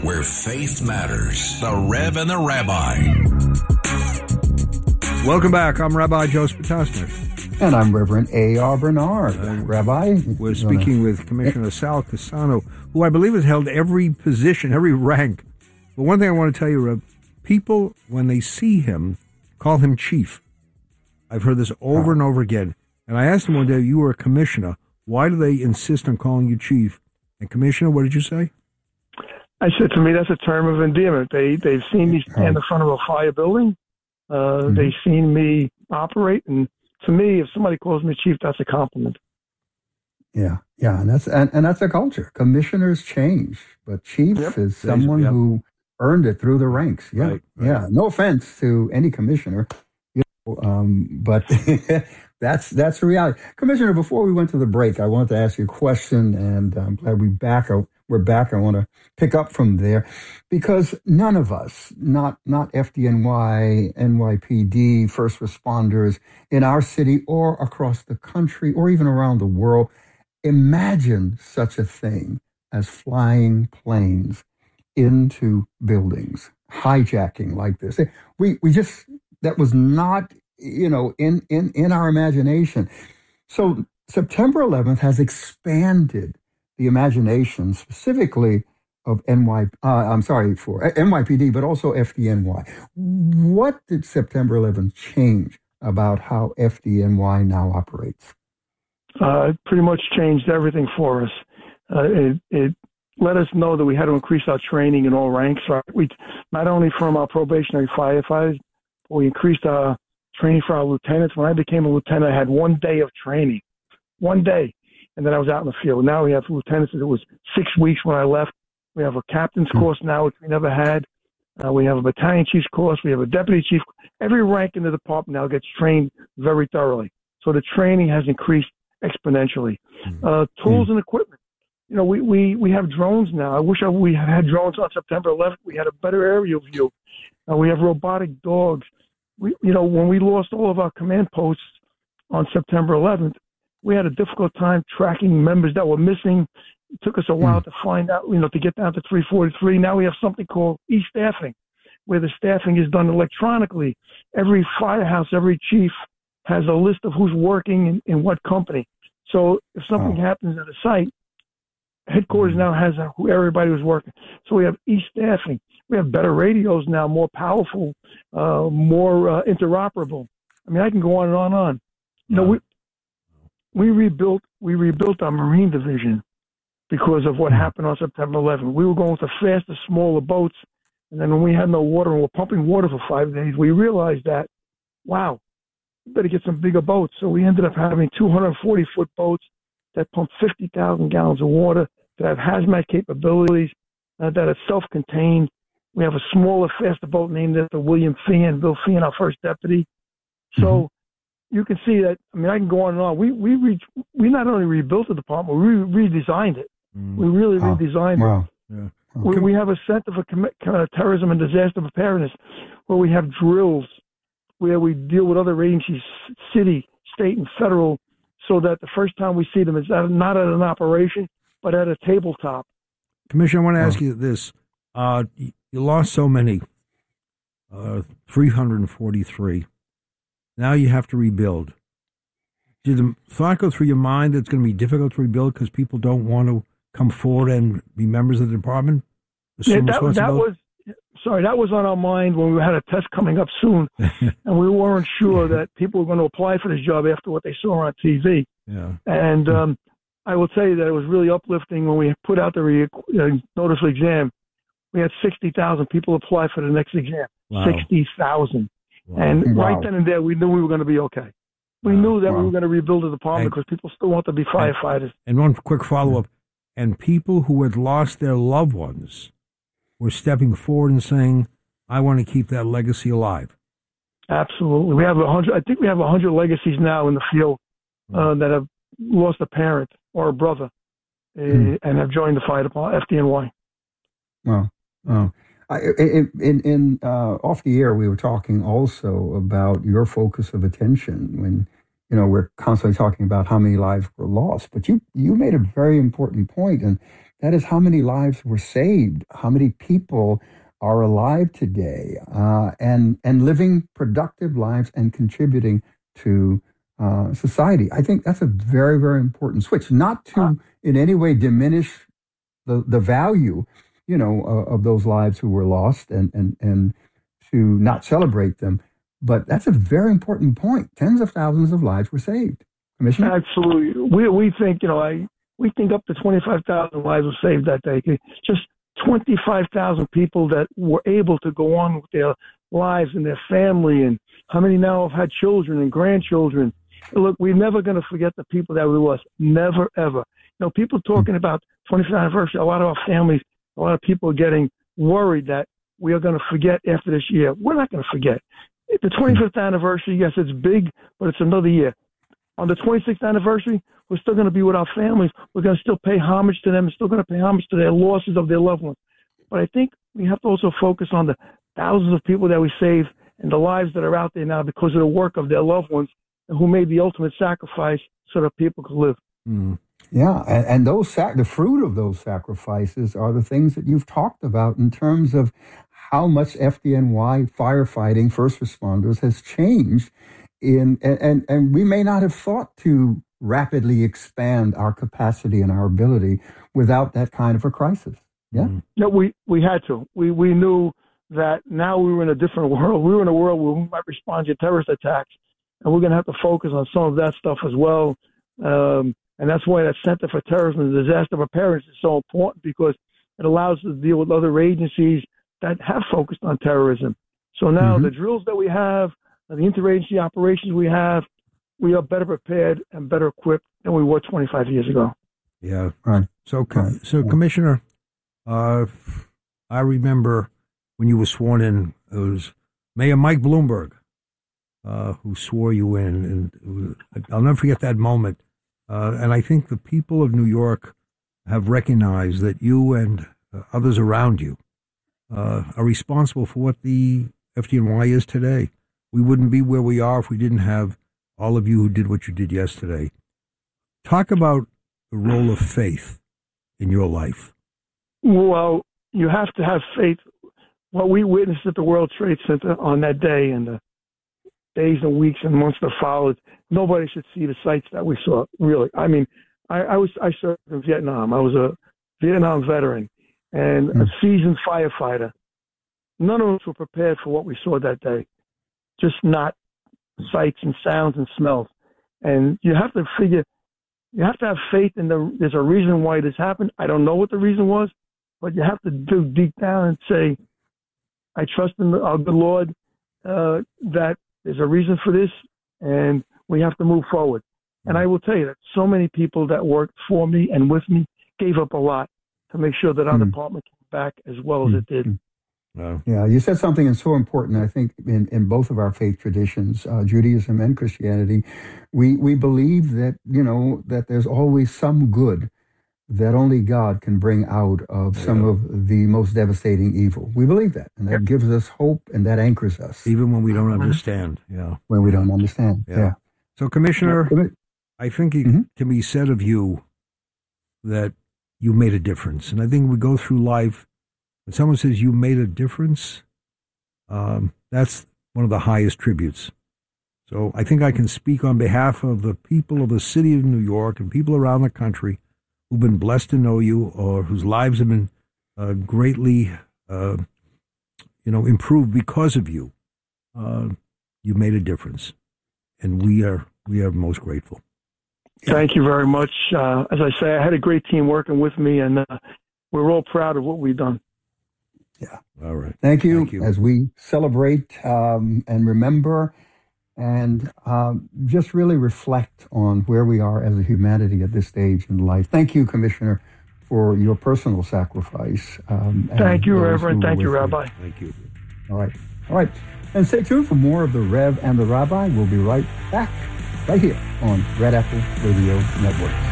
where faith matters. The Rev and the Rabbi. Welcome back. I'm Rabbi Joe Spitosnik. And I'm Reverend A.R. Bernard. Rabbi? We're speaking with Commissioner Sal Cassano, who I believe has held every position, every rank. But one thing I want to tell you, Rev, people, when they see him, call him chief. I've heard this over and over again. And I asked him one day, you were a commissioner. Why do they insist on calling you chief? And Commissioner, what did you say? I said, to me, that's a term of endearment. They've seen me stand in front of a fire building. They've seen me operate. And to me, if somebody calls me chief, that's a compliment. Yeah, and that's a culture. Commissioners change, but chief is someone who earned it through the ranks. Yeah, right. No offense to any commissioner, but that's the reality. Commissioner, before we went to the break, I wanted to ask you a question, and I'm glad we're back. I want to pick up from there because none of us, not FDNY, NYPD, first responders in our city or across the country or even around the world, imagine such a thing as flying planes into buildings, hijacking like this. We just, that was not, in our imagination. So September 11th has expanded the imagination specifically of NYPD, but also FDNY. What did September 11th change about how FDNY now operates? It pretty much changed everything for us. It let us know that we had to increase our training in all ranks. Right? We not only from our probationary firefighters, but we increased our training for our lieutenants. When I became a lieutenant, I had 1 day of training, 1 day, and then I was out in the field. Now we have lieutenants. It was 6 weeks when I left. We have a captain's course now, which we never had. We have a battalion chief's course. We have a deputy chief. Every rank in the department now gets trained very thoroughly. So the training has increased exponentially. Tools and equipment. We have drones now. I wish we had drones on September 11th. We had a better aerial view. We have robotic dogs. When we lost all of our command posts on September 11th, we had a difficult time tracking members that were missing. It took us a while to find out, to get down to 343. Now we have something called e-staffing, where the staffing is done electronically. Every firehouse, every chief has a list of who's working in what company. So if something happens at a site, headquarters now has who everybody was working. So we have e-staffing. We have better radios now, more powerful, more interoperable. I mean, I can go on and on and on. We rebuilt our Marine Division because of what happened on September 11th. We were going with the faster, smaller boats, and then when we had no water and we're pumping water for 5 days, we realized that, wow, we better get some bigger boats. So we ended up having 240-foot boats that pump 50,000 gallons of water, that have hazmat capabilities, that are self-contained. We have a smaller, faster boat named after William Feehan, Bill Feehan, our first deputy. So you can see that, I can go on and on. We not only rebuilt the department, we redesigned it. We really redesigned it. Yeah. We have a Center for Terrorism and Disaster Preparedness where we have drills where we deal with other agencies, city, state, and federal, so that the first time we see them is not at an operation, but at a tabletop. Commissioner, I want to ask you this. You lost so many, 343. Now you have to rebuild. Did the thought go through your mind that it's going to be difficult to rebuild because people don't want to come forward and be members of the department? That was on our mind when we had a test coming up soon, and we weren't sure that people were going to apply for this job after what they saw on TV. Yeah. And I will tell you that it was really uplifting when we put out the notice of exam. We had 60,000 people apply for the next exam. Wow. 60,000. Wow. And right then and there, we knew we were going to be okay. We knew that we were going to rebuild the department because people still want to be firefighters. And one quick follow-up. And people who had lost their loved ones were stepping forward and saying, I want to keep that legacy alive. Absolutely. We have 100. I think we have 100 legacies now in the field that have lost a parent or a brother and have joined the fire department, FDNY. Wow. In off the air, we were talking also about your focus of attention when, we're constantly talking about how many lives were lost. But you made a very important point, and that is how many lives were saved, how many people are alive today, and living productive lives and contributing to society. I think that's a very, very important switch, not to in any way diminish the value, of those lives who were lost and to not celebrate them. But that's a very important point. Tens of thousands of lives were saved. Commissioner? Absolutely. We think, we think up to 25,000 lives were saved that day. Just 25,000 people that were able to go on with their lives and their family, and how many now have had children and grandchildren. Look, we're never going to forget the people that we lost. Never, ever. People talking about 25th anniversary, a lot of our families, a lot of people are getting worried that we are going to forget after this year. We're not going to forget. The 25th anniversary, yes, it's big, but it's another year. On the 26th anniversary, we're still going to be with our families. We're going to still pay homage to them. We're still going to pay homage to their losses of their loved ones. But I think we have to also focus on the thousands of people that we saved and the lives that are out there now because of the work of their loved ones and who made the ultimate sacrifice so that people could live. Mm. Yeah, and those the fruit of those sacrifices are the things that you've talked about in terms of how much FDNY firefighting, first responders, has changed. And we may not have thought to rapidly expand our capacity and our ability without that kind of a crisis. Yeah. No, we had to. We knew that now we were in a different world. We were in a world where we might respond to terrorist attacks, and we're going to have to focus on some of that stuff as well. And that's why that Center for Terrorism and Disaster Preparedness is so important, because it allows us to deal with other agencies that have focused on terrorism. So now the drills that we have, the interagency operations we have, we are better prepared and better equipped than we were 25 years ago. Yeah. Right. So Commissioner, I remember when you were sworn in, it was Mayor Mike Bloomberg who swore you in. And I'll never forget that moment. And I think the people of New York have recognized that you and others around you are responsible for what the FDNY is today. We wouldn't be where we are if we didn't have all of you who did what you did yesterday. Talk about the role of faith in your life. Well, you have to have faith. What we witnessed at the World Trade Center on that day and the days and weeks and months that followed, nobody should see the sights that we saw, really. I mean, I served in Vietnam. I was a Vietnam veteran and a seasoned firefighter. None of us were prepared for what we saw that day. Just not sights and sounds and smells. And you have to have faith in there's a reason why this happened. I don't know what the reason was, but you have to do deep down and say, I trust in our good Lord that there's a reason for this, and we have to move forward. And I will tell you that so many people that worked for me and with me gave up a lot to make sure that our department came back as well as it did. Wow. Yeah, you said something that's so important, I think, in both of our faith traditions, Judaism and Christianity. We believe that, that there's always some good that only God can bring out of some of the most devastating evil. We believe that, and that gives us hope, and that anchors us. Even when we don't understand. Yeah. When we don't understand. Yeah. So, Commissioner, I think it can be said of you that you made a difference. And I think we go through life, when someone says you made a difference, that's one of the highest tributes. So I think I can speak on behalf of the people of the city of New York and people around the country who've been blessed to know you or whose lives have been greatly, improved because of you. You made a difference, and we are most grateful. Thank you very much. As I say, I had a great team working with me, and we're all proud of what we've done. Yeah. All right. Thank you. As we celebrate and remember and just really reflect on where we are as a humanity at this stage in life. Thank you, Commissioner, for your personal sacrifice. Thank you, Reverend. Thank you, Rabbi. Thank you. All right. And stay tuned for more of the Rev and the Rabbi. We'll be right back, right here on Red Apple Radio Network.